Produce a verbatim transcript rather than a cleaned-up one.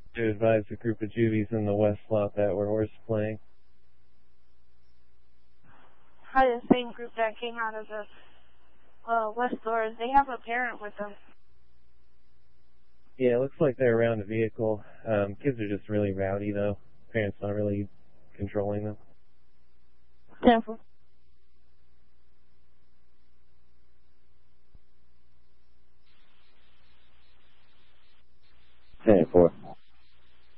to advise a group of juvies in the west lot that were horse playing. Hi, the same group that came out of the uh, west doors. They have a parent with them. Yeah, it looks like they're around a vehicle. Um, kids are just really rowdy, though. Parents not really controlling them. Careful.